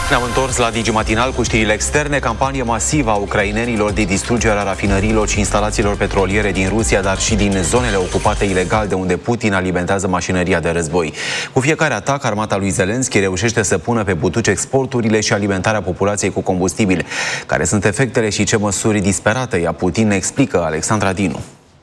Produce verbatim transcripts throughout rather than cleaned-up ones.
Ne-am întors la Digi Matinal cu știrile externe. Campanie masivă a ucrainenilor de distrugere a rafinăriilor și instalațiilor petroliere din Rusia, dar și din zonele ocupate ilegal de unde Putin alimentează mașinăria de război. Cu fiecare atac, armata lui Zelenski reușește să pună pe butuci exporturile și alimentarea populației cu combustibil. Care sunt efectele și ce măsuri disperate ia Putin, ne explică Alexandra Dinu.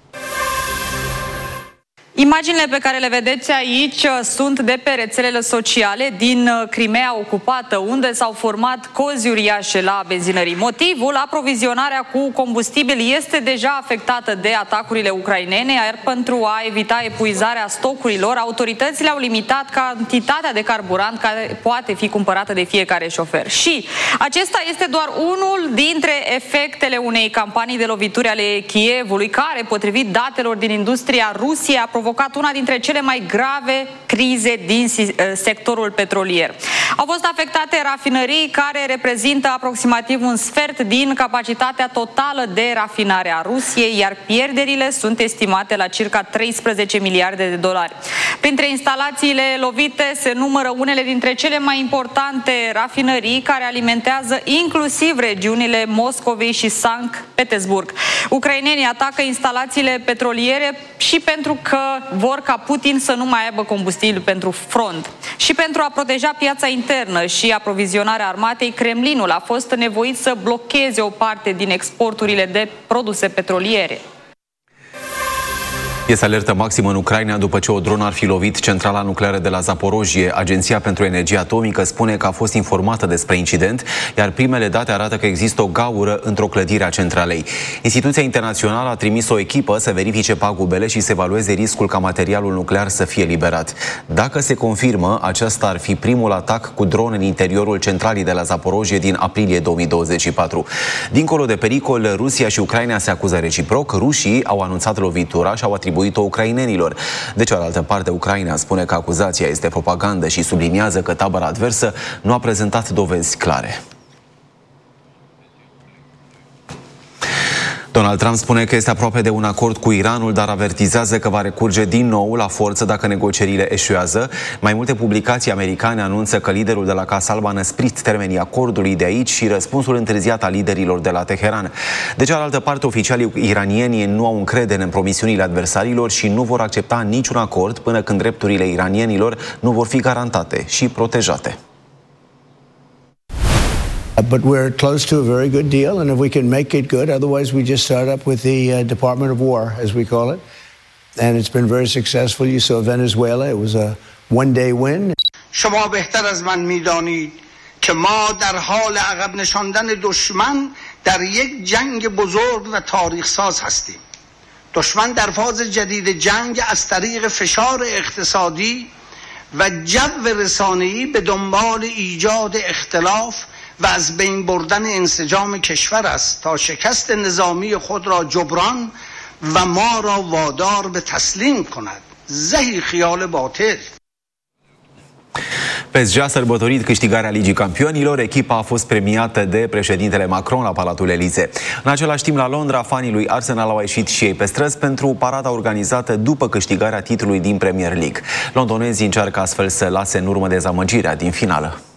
Imaginile pe care le vedeți aici sunt de pe rețelele sociale din Crimea ocupată, unde s-au format cozi uriașe la benzinării. Motivul, aprovizionarea cu combustibil este deja afectată de atacurile ucrainene, iar pentru a evita epuizarea stocurilor, autoritățile au limitat cantitatea de carburant care poate fi cumpărată de fiecare șofer. Și acesta este doar unul dintre efectele unei campanii de lovituri ale Kievului, care, potrivit datelor din industria Rusiei, a provocat una dintre cele mai grave crize din sectorul petrolier. Au fost afectate rafinării care reprezintă aproximativ un sfert din capacitatea totală de rafinare a Rusiei, iar pierderile sunt estimate la circa treisprezece miliarde de dolari. Printre instalațiile lovite se numără unele dintre cele mai importante rafinării care alimentează inclusiv regiunile Moscovei și Sankt Petersburg. Ucrainenii atacă instalațiile petroliere și pentru că vor ca Putin să nu mai aibă combustibil pentru front. Și pentru a proteja piața internă și aprovizionarea armatei, Kremlinul a fost nevoit să blocheze o parte din exporturile de produse petroliere. Este alertă maximă în Ucraina după ce o dronă ar fi lovit centrala nucleară de la Zaporojie. Agenția pentru Energie Atomică spune că a fost informată despre incident, iar primele date arată că există o gaură într-o clădire a centralei. Instituția internațională a trimis o echipă să verifice pagubele și să evalueze riscul ca materialul nuclear să fie liberat. Dacă se confirmă, acesta ar fi primul atac cu dron în interiorul centralei de la Zaporojie din aprilie două mii douăzeci și patru. Dincolo de pericol, Rusia și Ucraina se acuză reciproc. Rușii au anunțat lovitura și au atribuit o ucrainenilor. De cealaltă parte, Ucraina spune că acuzația este propagandă și subliniază că tabăra adversă nu a prezentat dovezi clare. Donald Trump spune că este aproape de un acord cu Iranul, dar avertizează că va recurge din nou la forță dacă negocierile eșuează. Mai multe publicații americane anunță că liderul de la Casa Albă a năsprit termenii acordului de aici și răspunsul întârziat al liderilor de la Teheran. De cealaltă parte, oficialii iranieni nu au încredere în promisiunile adversarilor și nu vor accepta niciun acord până când drepturile iranienilor nu vor fi garantate și protejate. But we're close to a very good deal, and if we can make it good, otherwise we just start up with the uh, Department of War, as we call it, and it's been very successful. You saw Venezuela; it was a one-day win. شما بهتر از من میدانید که ما در حال عقب نشاندن دشمن در یک جنگ بزرگ و تاریخ ساز هستیم. دشمن در فاز جدید جنگ از طریق فشار اقتصادی و جو رسانه‌ای به دنبال ایجاد اختلاف و از بین بردن انسجام کشور است تا شکست نظامی خود را جبران و ما را وادار به تسلیم کند. زهی خیال باطل. P S G a sărbătorit câștigarea Ligii Campionilor. Echipa a fost premiată de președintele Macron la Palatul Elysee. În același timp, la Londra, fanii lui Arsenal au ieșit și ei pe străzi pentru parada organizată după câștigarea titlului din Premier League. Londonezii încearcă astfel să lase în urmă dezamăgirea din finală.